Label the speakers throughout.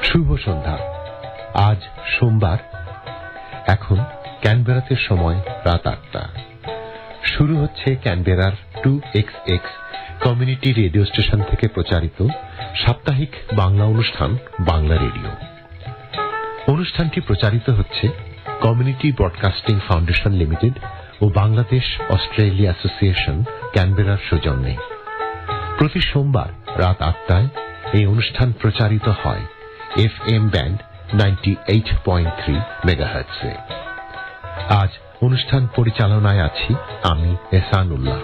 Speaker 1: শুভ সন্ধ্যা। আজ সোমবার, এখন ক্যানবেরাতে সময় রাত ৮টা। শুরু হচ্ছে ক্যানবেরার 2XX কমিউনিটি রেডিও স্টেশন থেকে প্রচারিত সাপ্তাহিক বাংলা অনুষ্ঠান বাংলা রেডিও। অনুষ্ঠানটি প্রচারিত হচ্ছে কমিউনিটি ব্রডকাস্টিং ফাউন্ডেশন লিমিটেড ও বাংলাদেশ অস্ট্রেলিয়া অ্যাসোসিয়েশন ক্যানবেরার সৌজন্যে। প্রতি সোমবার রাত ৮টায় এই অনুষ্ঠান প্রচারিত হয় FM ব্যান্ড 98.3 মেগাহার্টজে। আজ অনুষ্ঠান পরিচালনায় আছি আমি এহসানুল্লাহ।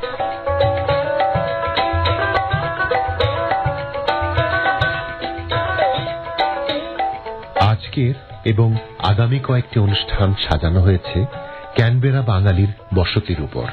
Speaker 1: আজকের এবং আগামী কয়েকটি অনুষ্ঠান সাজানো হয়েছে ক্যানবেরা বাঙালির বসতির উপর।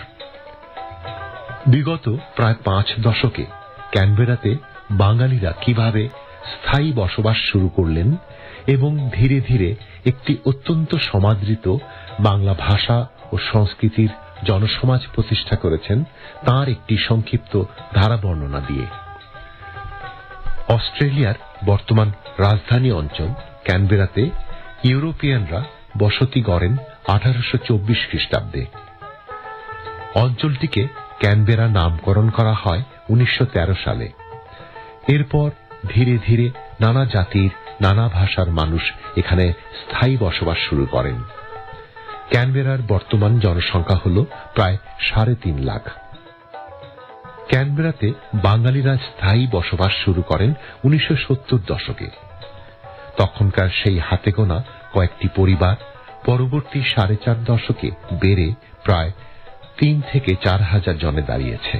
Speaker 1: বিগত প্রায় 5 দশকে ক্যানবেরাতে বাঙালিরা কিভাবে স্থায়ী বসবাস শুরু করলেন এবং ধীরে ধীরে একটি অত্যন্ত সমাদৃত বাংলা ভাষা ও সংস্কৃতির জনসমাজ প্রতিষ্ঠা করেছেন, তার একটি সংক্ষিপ্ত ধারা বর্ণনা দিয়ে। অস্ট্রেলিয়ার বর্তমান রাজধানী অঞ্চল ক্যানবেরাতে ইউরোপিয়ানরা বসতি গড়েন 1824 খ্রিস্টাব্দে। অঞ্চলটিকে ক্যানবেরা নামকরণ করা হয় 1913 সালে। এরপর ধীরে ধীরে নানা জাতির নানা ভাষার মানুষ এখানে স্থায়ী বসবাস শুরু করেন। ক্যানবেরার বর্তমান জনসংখ্যা হল প্রায় 3.5 লাখ। ক্যানবেরাতে বাঙালিরা স্থায়ী বসবাস শুরু করেন 1970 দশকে। তখনকার সেই হাতে গোনা কয়েকটি পরিবার পরবর্তী 4.5 দশকে বেড়ে প্রায় 3 থেকে 4 হাজার জনে দাঁড়িয়েছে।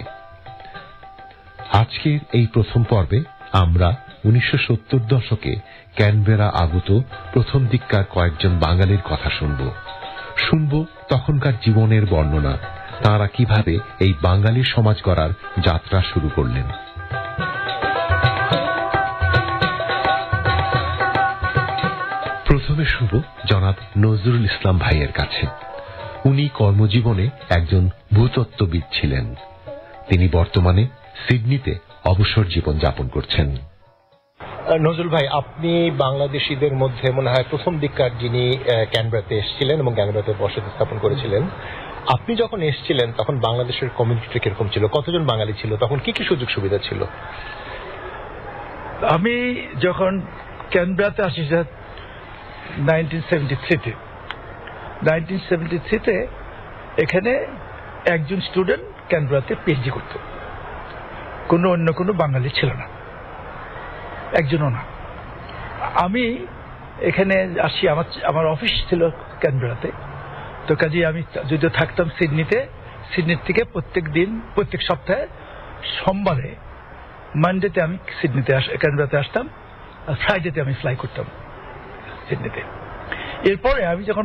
Speaker 1: আজকের এই প্রথম পর্বে আমরা 1970 দশকে ক্যানবেরা আগত প্রথম দিককার কয়েকজন বাঙালির কথা শুনব তখনকার জীবনের বর্ণনা, তাঁরা কিভাবে এই বাঙালি সমাজ গড়ার যাত্রা শুরু করলেন। প্রথমে শুনব জনাব নজরুল ইসলাম ভাইয়ের কাছে। উনি কর্মজীবনে একজন ভূতত্ত্ববিদ ছিলেন। তিনি বর্তমানে সিডনিতে অবসর জীবন যাপন করছেন।
Speaker 2: নজরুল ভাই, আপনি বাংলাদেশিদের মধ্যে মনে হয় প্রথম দিককার যিনি ক্যানবেরাতে এসেছিলেন এবং ক্যানবেরাতে বসতি স্থাপন করেছিলেন। আপনি যখন এসেছিলেন তখন বাংলাদেশের কমিউনিটি কিরকম ছিল, কতজন বাঙালি ছিল, তখন কি কি সুযোগ সুবিধা ছিল?
Speaker 3: আমি যখন ক্যানবেরাতে আসি 1973-তে এখানে একজন স্টুডেন্ট ক্যানবেরাতে পিএইচডি করত, অন্য কোনো বাঙালি ছিল না, একজনও না। আমি এখানে আসি, আমার অফিস ছিল ক্যানবেরাতে, তো কাজে আমি যদিও থাকতাম সিডনির থেকে প্রত্যেক সপ্তাহে সোমবারে মানডেতে আমি ক্যানবেরাতে আসতাম, আর ফ্রাইডেতে আমি ফ্লাই করতাম সিডনিতে। এরপরে আমি যখন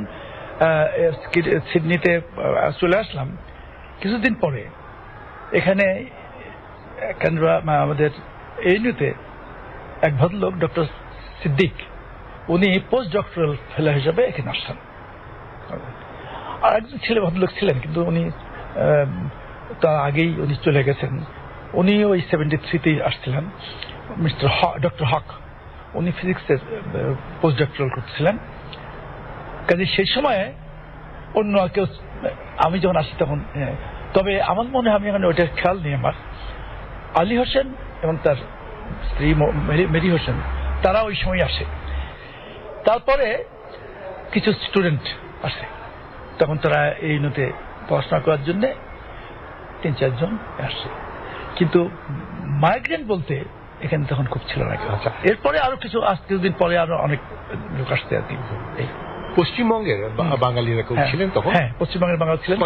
Speaker 3: সিডনিতে চলে আসলাম, কিছুদিন পরে এখানে ক্যানবেরা আমাদের এএনইউতে এক ভদ্রলোক ডক্টর সিদ্দিক, উনি পোস্ট ডক্টরাল ফেলো হিসাবে এখানে আসছেন। আর একজন ভদ্রলোক ছিলেন, কিন্তু উনি তার আগেই উনি চলে গেছেন। উনি ওই 73-তেই আসছিলেন, ডক্টর হক। উনি ফিজিক্সের পোস্ট ডক্টরাল করছিলেন। কাজে সেই সময়ে অন্য কেউ, আমি যখন আসি তখন, তবে আমার মনে হয় আমি এখানে ওইটার খেয়াল নেই, আমার আলী হোসেন এবং তার স্ত্রী মেরি হোসেন, তারা ওই সময় আসে। তারপরে কিছু স্টুডেন্ট আসে, তখন তারা এই নতে পড়াশোনা করার জন্য 3-4 জন আসছে, কিন্তু মাইগ্রেন্ট বলতে এখানে তখন খুব ছিল না। এরপরে আরো কিছুদিন পরে আরো অনেক লোক আসতে আর কি।
Speaker 2: পশ্চিমবঙ্গের বাঙালিরা কেউ ছিলেন তখন?
Speaker 3: হ্যাঁ, পশ্চিমবঙ্গের বাঙালি ছিলেন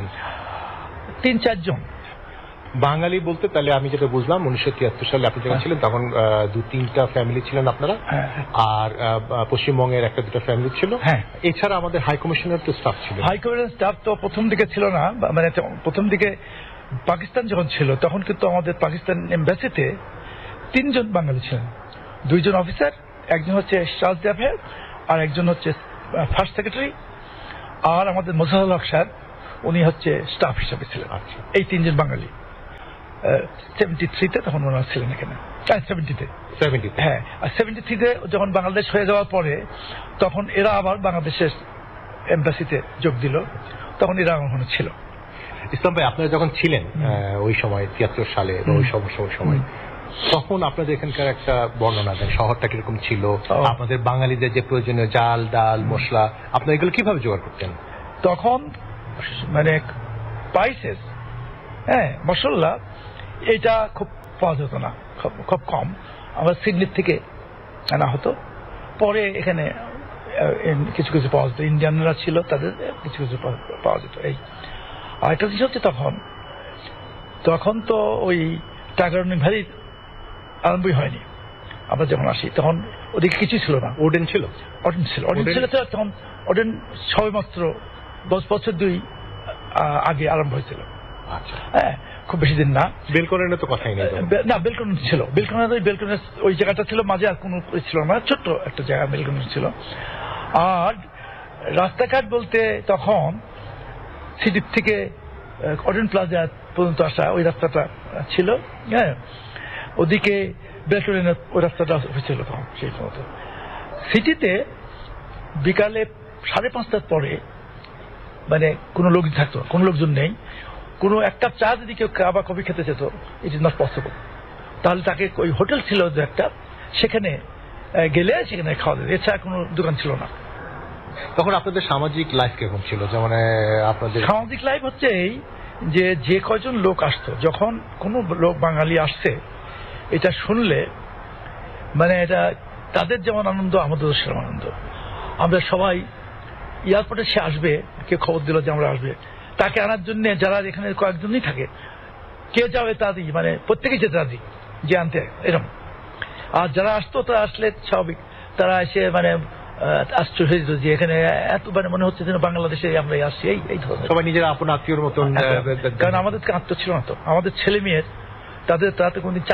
Speaker 3: 3-4 জন।
Speaker 2: বাঙালি বলতে তাহলে আমি যেটা বুঝলাম, 1973 সালে আপনি যখন ছিলেন তখন 2-3টা ফ্যামিলি ছিলেন আপনারা, আর পশ্চিমবঙ্গের 1-2টা ফ্যামিলি ছিল। এছাড়া আমাদের হাই কমিশনের তো স্টাফ ছিল।
Speaker 3: হাই কমিশনের স্টাফ তো প্রথম দিকে ছিল না, মানে প্রথম দিকে পাকিস্তান যখন ছিল তখন কিন্তু আমাদের পাকিস্তান এমবাসিতে 3 জন বাঙালি ছিলেন, 2 জন অফিসার, একজন হচ্ছে চার্জ অ্যাফেয়ার, আর একজন হচ্ছে ফার্স্ট সেক্রেটারি, আর আমাদের মোজাহিদুল হক স্যার, উনি হচ্ছে স্টাফ হিসাবে ছিলেন। এই 3 জন বাঙালি। 73-তে তখন ওনারা ছিলেন এখানে, 70-তে। হ্যাঁ, আর 73-তে যখন বাংলাদেশ হয়ে যাওয়ার পরে তখন এরা আবার বাংলাদেশের এম্বাসিতে যোগ দিল, তখন এরা ওখানে ছিল।
Speaker 2: ইসলাম ভাই, আপনারা যখন ছিলেন ওই সময় 73 সালে বা ওই সময়, তখন আপনাদের এখানকার একটা বর্ণনা দেন, শহরটা কিরকম ছিল, আপনাদের বাঙালিদের যে প্রয়োজনীয় চাল ডাল মশলা আপনারা এগুলো কিভাবে জোগাড় করতেন?
Speaker 3: তখন মানে স্পাইসেস, হ্যাঁ, মশলা, এটা খুব পাওয়া যেত না, খুব কম। আমরা সিডনির থেকে আনা হতো, পরে এখানে কিছু কিছু পাওয়া যেত, ইন্ডিয়ানরা ছিল তাদের কিছু কিছু পাওয়া যেত। এই আরেকটা জিনিস হচ্ছে তখন তো ওই টাকার ভ্যালি আরম্ভই হয়নি। আমরা যখন আসি তখন ওদিকে কিছুই ছিল না।
Speaker 2: ওডেন ছিল
Speaker 3: তখন ওডেন সবেমাত্র 10 বছর 2 আগে আরম্ভ হয়েছিল।
Speaker 2: আচ্ছা,
Speaker 3: হ্যাঁ, খুব বেশি দিন না।
Speaker 2: বেলকনের তো কথাই নেই
Speaker 3: না, বেলকন ছিল, বেলকনের ওই জায়গাটা ছিল, মাঝে আর কোনো ছিল না, ছোট্ট একটা জায়গা বেলকন ছিল। আর রাস্তাঘাট বলতে তখন সিটির থেকে অডেন প্লাজা পর্যন্ত আসা ওই রাস্তাটা ছিল, হ্যাঁ, ওদিকে বেলকনের ওই রাস্তাটা হয়েছিল তখন। সেই মতো সিটিতে বিকালে 5:30টার পরে মানে কোনো লোক থাকতো, কোনো লোকজন নেই। কোনো এক কাপ চা যদি কেউ বা কফি খেতে যেত, ইট ইজ নট পসিবল। তাহলে তাকে ওই হোটেল ছিল যে একটা, সেখানে গেলে সেখানে খাওয়া যেত, এছাড়া কোনো দোকান ছিল না।
Speaker 2: তখন আপনাদের সামাজিক লাইফ কেমন ছিল? যেমন আপনাদের
Speaker 3: সামাজিক লাইফ হচ্ছে এই যে কয়জন লোক আসতো, যখন কোনো লোক বাঙালি আসছে এটা শুনলে মানে এটা তাদের যেমন আনন্দ, আমাদেরও সেরকম আনন্দ। আমরা সবাই এয়ারপোর্টে সে আসবে, কেউ খবর দিল যে আমরা আসবে, তাকে আনার জন্য যারা এখানে কয়েকজনই থাকে, কে যাবে তাদের মানে প্রত্যেকেই যেতে রাজি যে আনতে, এরকম। আর যারা আসতো তারা আসলে স্বাভাবিক, তারা এসে মানে আশ্চর্য হয়ে যেত যে এখানে এত মানে মনে হচ্ছে যেন বাংলাদেশে আমরা আসছি, এই ধরনের।
Speaker 2: সবাই নিজের আপন আত্মীয়র মতন।
Speaker 3: কারণ আমাদের আত্মীয় ছিল না তো, আমাদের ছেলে মেয়ের তাদের কোনদিন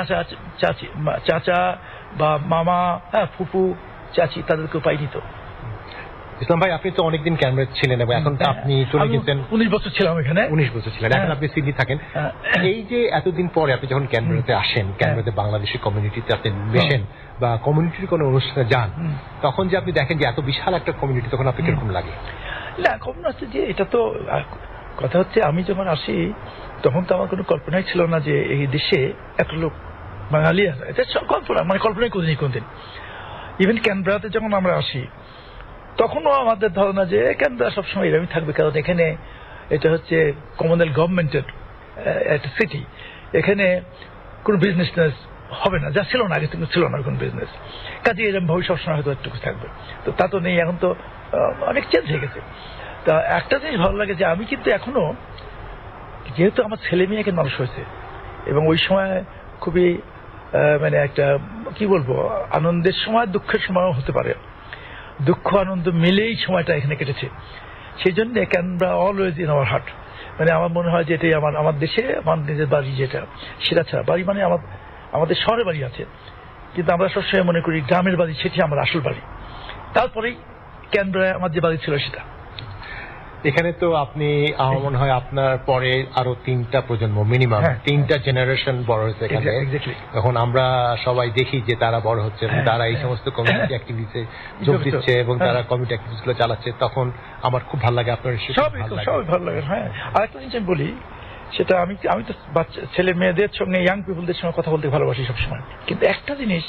Speaker 3: চাচা বা মামা, হ্যাঁ, ফুপু চাচি, তাদেরকেও পাইনি তো।
Speaker 2: ইসলাম ভাই, আপনি তো অনেকদিন ক্যানবেরা ছিলেন এবং এখন তো আপনি চলে গেছেন।
Speaker 3: 19 বছর ছিলাম এখানে।
Speaker 2: 19 বছর ছিলেন, এখন আপনি সিডনি থাকেন। এই যে এতদিন পরে আপনি যখন ক্যানবেরাতে আসেন, ক্যানবেরাতে বাংলাদেশি কমিউনিটিতে আপনি মেশেন বা কমিউনিটির কোনো অনুষ্ঠানে যান, তখন যে আপনি দেখেন যে এত বিশাল একটা কমিউনিটি, তখন আপনি কিরকম লাগে?
Speaker 3: না, কখন হচ্ছে যে এটা তো কথা হচ্ছে, আমি যখন আসি তখন তো আমার কোনো কল্পনাই ছিল না যে এই দেশে এত লোক বাঙালি আছে। এটা কল্পনা, মানে কল্পনাই করিনি কোনদিন। ইভেন ক্যানবেরাতে যখন আমরা আসি তখনও আমাদের ধারণা যে ক্যানবেরা সবসময় এরকমই থাকবে, কারণ এখানে এটা হচ্ছে কমনওয়েলথ গভর্নমেন্টের একটা সিটি, এখানে কোনো বিজনেস হবে না, যা ছিল না আগে থেকে, ছিল না কোনো বিজনেস, কাজে এরকম ভাবে সবসময় হয়তো একটু থাকবে। তো তা তো নেই, এখন তো অনেক চেঞ্জ হয়ে গেছে। তা একটা জিনিস ভালো লাগে যে আমি কিন্তু এখনো, যেহেতু আমার ছেলে মেয়েকে মানুষ হয়েছে এবং ওই সময় খুবই মানে একটা কি বলবো, আনন্দের সময় দুঃখের সময়ও হতে পারে, দুঃখ আনন্দ মিলেই সময়টা এখানে কেটেছে। সেই জন্য Canberra always in our heart. মানে আমার মনে হয় যে এটাই আমার দেশে আমার নিজের বাড়ি, যেটা সেটা ছাড়া বাড়ি মানে আমাদের শহরে বাড়ি আছে, কিন্তু আমরা সবসময় মনে করি গ্রামের বাড়ি সেটি আমার আসল বাড়ি। তারপরেই ক্যানবেরায় আমার যে বাড়ি ছিল সেটা।
Speaker 2: এখানে তো আপনি আমার মনে হয় আপনার পরে আরো 3টা প্রজন্ম, মিনিমাম 3টা জেনারেশন বড় হয়েছে এখানে। এখন আমরা সবাই দেখি যে তারা বড় হচ্ছে, তারা এই সমস্ত কমিউনিটি অ্যাক্টিভিটিতে যোগ দিচ্ছে এবং তারা কমিউনিটি অ্যাক্টিভিটিস গুলো চালাচ্ছে, তখন আমার খুব ভালো লাগে। আপনার
Speaker 3: সবাই ভালো লাগে। হ্যাঁ, আরেকটা জিনিস আমি বলি, সেটা আমি তো বাচ্চা ছেলে মেয়েদের সঙ্গে, ইয়াং পিপুলদের সঙ্গে কথা বলতে ভালোবাসি সবসময়, কিন্তু একটা জিনিস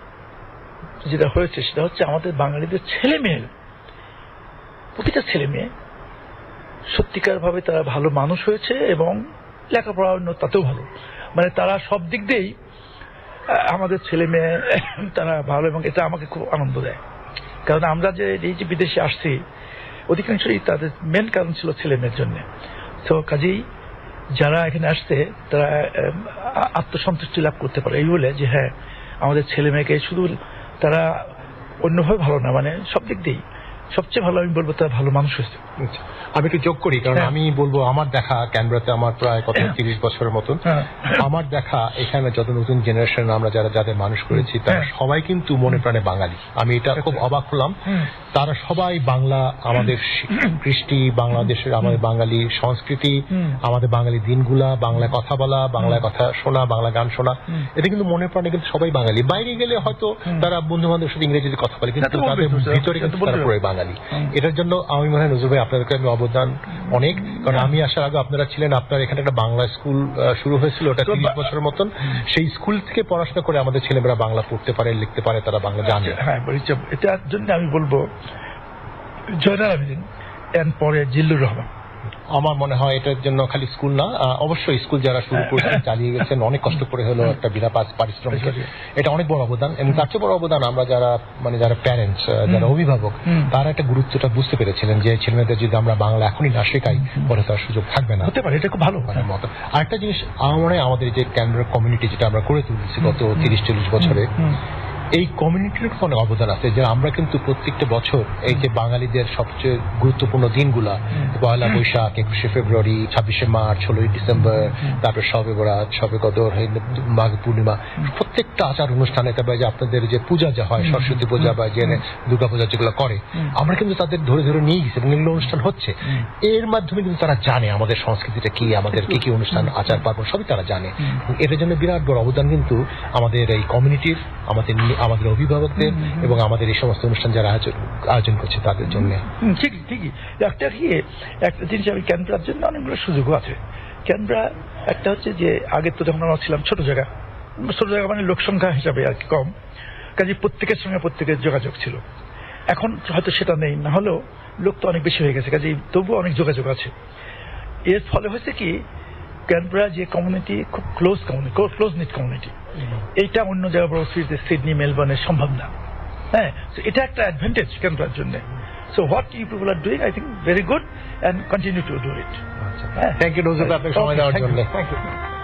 Speaker 3: যেটা হয়েছে সেটা হচ্ছে আমাদের বাঙালিদের ছেলে মেয়ে, প্রতিটা ছেলে মেয়ে সত্যিকার ভাবে তারা ভালো মানুষ হয়েছে এবং লেখাপড়া তাতেও ভালো, মানে তারা সব দিক দিয়েই আমাদের ছেলে মেয়ে তারা ভালো, এবং এটা আমাকে খুব আনন্দ দেয়। কারণ আমরা যে এই যে বিদেশে আসছি, অধিকাংশই তাদের মেন কারণ ছিল ছেলে মেয়ের জন্য। তো কাজেই যারা এখানে আসছে তারা আত্মসন্তুষ্টি লাভ করতে পারে এই বলে যে হ্যাঁ, আমাদের ছেলে মেয়েকে শুধু তারা অন্যভাবে ভালো না, মানে সব দিক দিয়েই সবচেয়ে ভালো আমি বলবো তারা ভালো মানুষ হয়েছে।
Speaker 2: আমি একটু যোগ করি, কারণ আমি বলবো আমার দেখা ক্যানবেরাতে আমার প্রায় কত 30 বছরের মতন, আমার দেখা এখানে যত নতুন জেনারেশন আমরা যাদের মানুষ করেছি তারা সবাই কিন্তু মনে প্রাণে বাঙালি। আমি এটা খুব অবাক হলাম, তারা সবাই বাংলা, আমাদের কৃষ্টি, বাংলাদেশের আমাদের বাঙালি সংস্কৃতি, আমাদের বাঙালি দিনগুলা, বাংলা কথা বলা, বাংলা কথা শোনা, বাংলা গান শোনা, এটা কিন্তু মনে প্রাণে কিন্তু সবাই বাঙালি। বাইরে গেলে হয়তো তারা বন্ধু বান্ধবের সাথে ইংরেজিতে কথা বলে, কিন্তু তাদের ভিতরে কিন্তু তারা পুরো বাঙালি। এটার জন্য আমি মনে হয় নজরুল ভাই আপনাদেরকে আমি অবদান অনেক, কারণ আমি আসার আগে আপনারা ছিলেন, আপনার এখানে একটা বাংলা স্কুল শুরু হয়েছিল, ওটা 30 বছরের মতন। সেই স্কুল থেকে পড়াশোনা করে আমাদের ছেলেমেয়েরা বাংলা পড়তে পারে, লিখতে পারে, তারা বাংলা জানে।
Speaker 3: হ্যাঁ, এটার জন্য আমি বলবো জয়নাল আবেদিন এর পরে জিল্লুর রহমান।
Speaker 2: আমার মনে হয় এটার জন্য খালি স্কুল না, অবশ্যই স্কুল যারা শুরু করেছেন, চালিয়ে গেছেন, অনেক কষ্ট করে হলো একটা বিনা পারিশ্রমিক, এটা অনেক বড় অবদান। এবং তার চেয়ে বড় অবদান আমরা যারা প্যারেন্টস, যারা অভিভাবক, তারা একটা গুরুত্বটা বুঝতে পেরেছিলেন যে ছেলেমেয়েদের যদি আমরা বাংলা এখনই না শেখাই পরে তার সুযোগ থাকবে না,
Speaker 3: হতে পারে। এটা খুব ভালো
Speaker 2: মতো। আরেকটা জিনিস আমার মনে হয়, আমাদের যে ক্যানবেরা কমিউনিটি যেটা আমরা করে তুলছি গত 30-40 বছরে, এই কমিউনিটির অনেক অবদান আছে, যে আমরা কিন্তু প্রত্যেকটা বছর এই যে বাঙালিদের সবচেয়ে গুরুত্বপূর্ণ দিনগুলা, পয়লা বৈশাখ, 21শে ফেব্রুয়ারি, 26শে মার্চ, 16ই ডিসেম্বর, তারপর শবে বরাত, শবে কদর, মাঘ পূর্ণিমা, প্রত্যেকটা আচার অনুষ্ঠানে, তারপরে যে আপনাদের যে পূজা যা হয়, সরস্বতী পূজা বা যে দুর্গা পূজা যেগুলো করে, আমরা কিন্তু তাদের ধরে ধরে নিয়ে গেছি এবং এগুলো অনুষ্ঠান হচ্ছে। এর মাধ্যমে কিন্তু তারা জানে আমাদের সংস্কৃতিটা কি, আমাদের কি কি অনুষ্ঠান, আচার পার্বণ সবই তারা জানে। এটার জন্য বিরাট বড় অবদান কিন্তু আমাদের এই কমিউনিটির, আমাদের অভিভাবকদের এবং আমাদের এই সমস্ত অনুষ্ঠান যারা আয়োজন করছে তাদের জন্য।
Speaker 3: ঠিকই একটা জিনিস, আমি ক্যানবেরার জন্য অনেকগুলো সুযোগও আছে। ক্যানবেরা একটা হচ্ছে যে আগে তো যখন আমরা ছিলাম ছোট জায়গা মানে লোক সংখ্যা হিসাবে আর কি কম, কাজে প্রত্যেকের সঙ্গে প্রত্যেকের যোগাযোগ ছিল। এখন হয়তো সেটা নেই, না হলেও লোক তো অনেক বেশি হয়ে গেছে, কাজে তবুও অনেক যোগাযোগ আছে। এর ফলে হয়েছে কি, ক্যানবেরা যে কমিউনিটি খুব ক্লোজ নিট কমিউনিটি, এইটা অন্য জায়গায় বড় সিডনি, মেলবোর্নে সম্ভব না। হ্যাঁ, এটা একটা অ্যাডভান্টেজ ক্যানবেরার জন্য। So what you people are doing, I think very good, and continue to do it.
Speaker 2: Thank you Nazrul, আপনাকে সময় দেওয়ার জন্য।
Speaker 3: Thank you.